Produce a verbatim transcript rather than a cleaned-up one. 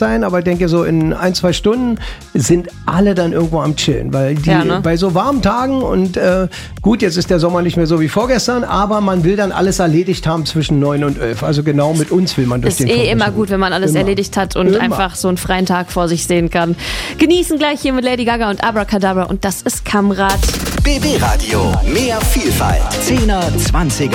sein, aber ich denke, so in ein, zwei Stunden sind alle dann irgendwo am Chillen, weil die Ja, ne? bei so warmen Tagen und äh, gut, jetzt ist der Sommer nicht mehr so wie vorgestern, aber man will dann alles erledigt haben zwischen neun und elf. Also genau mit uns will man durch Ist den eh Vormittag. immer gut, wenn man alles Immer. erledigt hat und Immer. einfach so einen freien Tag vor sich sehen kann. Genießen gleich hier mit Lady Gaga und Abracadabra und das ist Kamrat. B B Radio. Mehr Vielfalt. zehner, zwanziger